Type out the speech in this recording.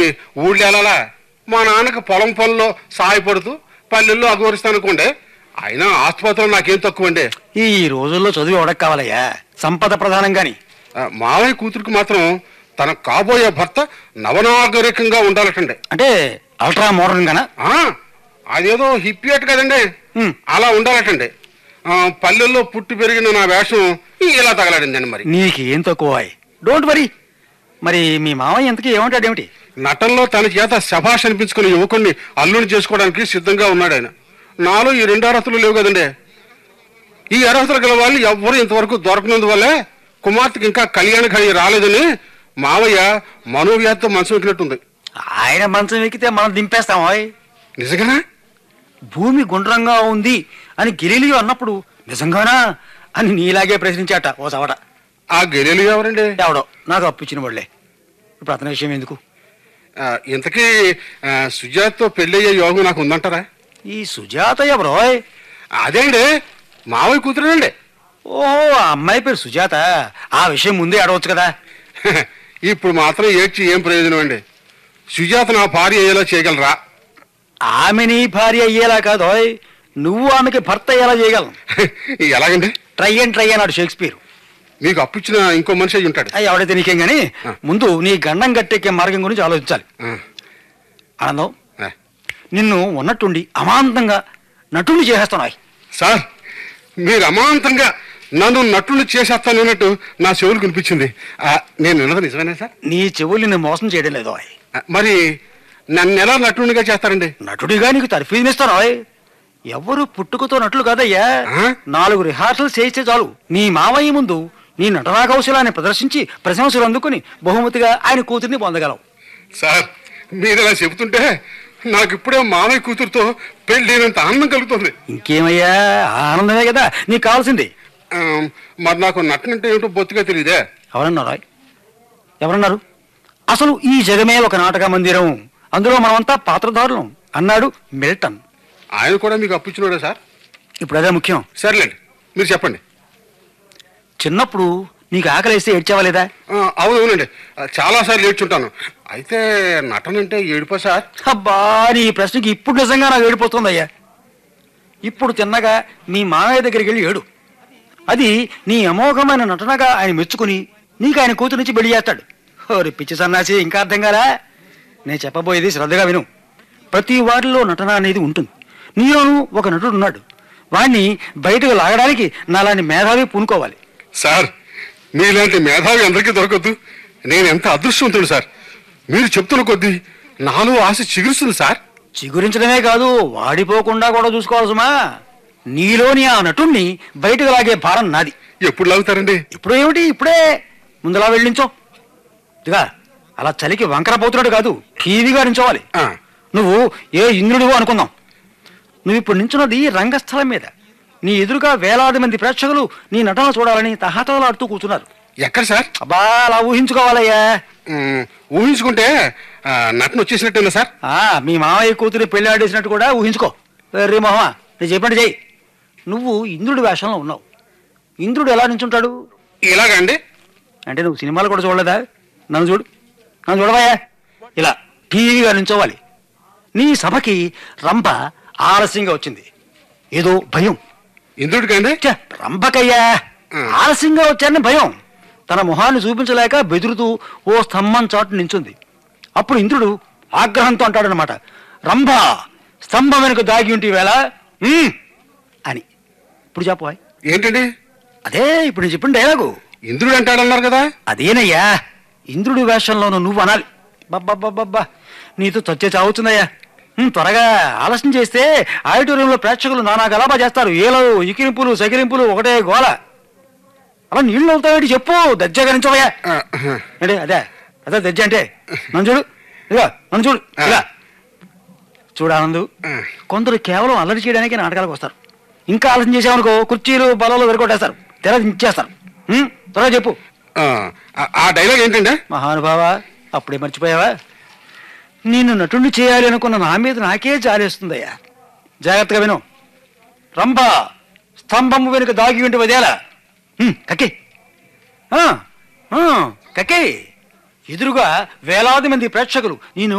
ఊళ్ళో వెళ్ళాలా? మా నాన్నకి పొలం పనుల్లో సహాయపడుతూ పల్లెల్లో అగోరిస్తానుకోండి. అయినా ఆసుపత్రిలో నాకేం తక్కువ అండి. ఈ రోజుల్లో చదువు ఎవడకు కావాలయ్యా, సంపద ప్రధానం గాని. మావయ్య కూతురికి మాత్రం తన కాబోయే భర్త నవనాగరికంగా ఉండాలటండి. అంటే అల్ట్రా మోడర్న్ గానా? అదేదో హిప్పియట్ కదండి, అలా ఉండాలటండి. పల్లెల్లో పుట్టి పెరిగిన నా వేషం ఇలా తగలాడిందండి. మరి నీకేం తక్కువ? Don't worry. మరి మీ మావయ్య ఎంతకీ ఏమంటాడేమిటి? నటనలో తన చేత శభాష్ అనిపించుకుని యువకుడిని అల్లుని చేసుకోవడానికి సిద్ధంగా ఉన్నాడు ఆయన. నాలో ఈ 2 అర్హతలు లేవు కదండి. ఈ అర్హతలు గల వాళ్ళు ఎవ్వరూ ఇంతవరకు దొరకనందువల్లే కుమార్తెకి ఇంకా కళ్యాణ ఘడి రాలేదని మావయ్య మనోవ్యాధితో మనసు ఎక్కినట్టుంది. ఆయన మంచం ఎక్కితే మనం దింపేస్తాం. నిజంగానా? భూమి గుండ్రంగా ఉంది అని గిరిలియో అన్నప్పుడు నిజంగానా అని నీలాగే ప్రశ్నించాట ఓ చవట. ఆ గెలీలు ఎవరండి? ఎవడో నాకు అప్పు ఇచ్చిన వాళ్ళే. ఇప్పుడు అతని విషయం ఎందుకు? ఇంతకీ సుజాతతో పెళ్ళయ్యే యోగం నాకు ఉందంటారా? ఈ సుజాత ఎవరో? అదేండి, మావయ్య కూతురేనండి. ఓహో, ఆ అమ్మాయి పేరు సుజాత. ఆ విషయం ముందే అడవచ్చు కదా. ఇప్పుడు మాత్రం ఏడ్చి ఏం ప్రయోజనం అండి? సుజాత నా భార్య అయ్యేలా చేయగలరా? ఆమె నీ భార్య అయ్యేలా కాదు, నువ్వు ఆమెకి భర్త అయ్యేలా చేయగలను. ఎలాగండి? ట్రై అండ్ ట్రై అన్నాడు షేక్స్పియర్. మీకు అప్పిచ్చిన ఇంకో మనిషి అయి ఉంటాడు. ఎవడైతే నీకేం గాని ముందు నీ గండం గట్టెక్కే మార్గం గురించి ఆలోచించాలి. ఆనందం, నిన్ను ఉన్నట్టుండి అమాంతంగా నటుని చేసేస్తున్నాయి. సార్, మీరు అమాంతంగా నన్ను నటుని చేసేస్తాను అన్నట్టు నా చెవులు కనిపించింది. నేను విన్నది నిజమేనా సార్? నీ చెవులు నిన్ను మోసం చేయడం లేదు. మరి నన్ను ఎలా నటునిగా చేస్తారండి? నటుడిగా నీకు తర్ఫీదునిస్తాను. ఎవరు పుట్టుకతో నటులు కాదయ్యా. 4 రిహార్సల్స్ చేస్తే చాలు నీ మావయ్య ముందు నీ నటనా కౌశలాన్ని ప్రదర్శించి ప్రశంసలు అందుకుని బహుమతిగా ఆయన కూతుర్ని పొందగలవు. సార్, మీరు ఇలా చెబుతుంటే నాకు ఇప్పుడే మావయ్య కూతురుతో పెళ్ళినంత ఆనందం కలుగుతుంది. ఇంకేమయ్యా, ఆనందమే కదా నీకు కావాల్సింది. మరి నాకు నటనంటే ఏమిటో బొత్తిగా తెలియదే. ఎవరన్నారు? అసలు ఈ జగమే ఒక నాటక మందిరం, అందులో మనమంతా పాత్రధారులం అన్నాడు మిల్టన్. ఆయన కూడా మీకు అప్పిచ్చినాడే సార్? ఇప్పుడు అదే ముఖ్యం. సర్లేండి, మీరు చెప్పండి. చిన్నప్పుడు నీకు ఆకలి వేస్తే ఏడ్చావా లేదా? అవునండి, చాలాసార్లు ఏడ్చుంటాను. అయితే నటనంటే ఏడుపా సార్? అబ్బా, నీ ప్రశ్నకి ఇప్పుడు నిజంగా నాకు ఏడిపోతుందయ్యా. ఇప్పుడు తిన్నగా మీ మామయ్య దగ్గరికి వెళ్ళి ఏడు. అది నీ అమోఘమైన నటనగా ఆయన మెచ్చుకుని నీకు ఆయన కూతురు నుంచి పెళ్లి చేస్తాడు. ఓరి పిచ్చి సన్నాసి, ఇంకా అర్థం కాదా? నేను చెప్పబోయేది శ్రద్ధగా విను. ప్రతి వారిలో నటన అనేది ఉంటుంది. నీలోనూ ఒక నటుడు ఉన్నాడు. వాణ్ణి బయటకు లాగడానికి నాలాంటి మేధావి పూనుకోవాలి. సార్, మీలాంటి మేధావి అందరికీ దొరకద్దు. నేను ఎంత అదృష్టవంతుడు సార్. మీరు చెప్తున్న కొద్దీ నాలో ఆశ చిగురుస్తుంది సార్. చిగురించడమే కాదు, వాడిపోకుండా కూడా చూసుకోవాల్సమా. నీలోని ఆ నటుణ్ణి బయటకు లాగే భారం నాది. ఎప్పుడు లాగుతారండి? ఇప్పుడు ఏమిటి, ఇప్పుడే ముందులా వెళ్ళించో. ఇదిగా అలా చలికి వంకర పోతున్నాడు కాదు, టీవీగా నించోవాలి. నువ్వు ఏ ఇంద్రుడు అనుకుందాం. నువ్వు ఇప్పుడు నించున్నది రంగస్థలం మీద. నీ ఎదురుగా వేలాది మంది ప్రేక్షకులు నీ నటన చూడాలని తహతలాడుతూ కూర్చున్నారు. ఎక్కడ సార్? అబ్బా, అలా ఊహించుకోవాలయ్యా. ఊహించుకుంటే నటన వచ్చేసినట్టేనా సార్? మీ మామయ్య కూతురి పెళ్లి ఆడేసినట్టు కూడా ఊహించుకో. రే మొహమా, నేను చెప్పండి చెయ్యి. నువ్వు ఇంద్రుడి వేషంలో ఉన్నావు. ఇంద్రుడు ఎలా నించుంటాడు? ఇలాగండి. అంటే నువ్వు సినిమాలు కూడా చూడలేదా? నన్ను చూడవయ్యా. ఇలా టీవీగా నించోవాలి. నీ సభకి రంభ ఆలస్యంగా వచ్చింది. ఏదో భయం. ఇంద్రుడికండి? రంభకయ్యా, ఆలస్యంగా వచ్చానని భయం. తన మొహాన్ని చూపించలేక బెదురుతూ ఓ స్తంభం చాటు నించుంది. అప్పుడు ఇంద్రుడు ఆగ్రహంతో అంటాడనమాట, రంభ, స్తంభం వెనుక దాగి ఉంటే వేళ అని. ఇప్పుడు చెప్పవా? ఏంటండి? అదే ఇప్పుడు నేను చెప్పిన డైలాగు. ఇంద్రుడు అంటాడన్నారు కదా? అదేనయ్యా, ఇంద్రుడి వేషంలోనూ నువ్వు అనాలి. బబ్బబ్బబ్బబ్బా, నీతో చచ్చే చావుతుందయ్యా. త్వరగా ఆలస్యం చేస్తే ఆడిటోరియంలో ప్రేక్షకులు నానా గలాబా చేస్తారు. ఏలో ఇకిరింపులు సకిరింపులు ఒకటే గోల. అలా నీళ్ళు అవుతావేంటి చెప్పు, దర్జాగా నించోవయ్యా. అంటే అదే దర్జా అంటే. నన్ను చూడు, ఇదిగా నన్ను చూడు. ఇలా చూడానందు, కొందరు కేవలం అల్లరి చేయడానికి నాటకాలకు వస్తారు. ఇంకా ఆలస్యం చేసామనుకో కుర్చీలు బలాలు వెరకొట్టేస్తారు, తెర దించేస్తారు. త్వరగా చెప్పు. ఆ డైలాగ్ ఏంటంటే? మహానుభావ, అప్పుడే మర్చిపోయావా? నిన్ను నటుడిని చేయాలి అనుకున్న నా మీద నాకే జాలేస్తుందయ్యా. జాగ్రత్తగా విను. రంభ, స్తంభము వెనుక దాగి ఉంటే వదేలా. కక్కి కక్కి. ఎదురుగా వేలాది మంది ప్రేక్షకులు నేను